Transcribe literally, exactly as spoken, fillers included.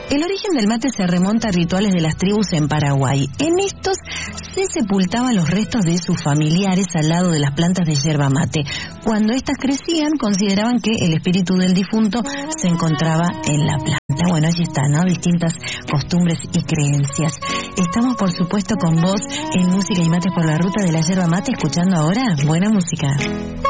El origen del mate se remonta a rituales de las tribus en Paraguay. En estos se sepultaban los restos de sus familiares al lado de las plantas de yerba mate. Cuando éstas crecían, consideraban que el espíritu del difunto se encontraba en la planta. Bueno, allí está, ¿no? Distintas costumbres y creencias. Estamos, por supuesto, con vos en Música y Mates por la Ruta de la Yerba Mate, escuchando ahora buena música.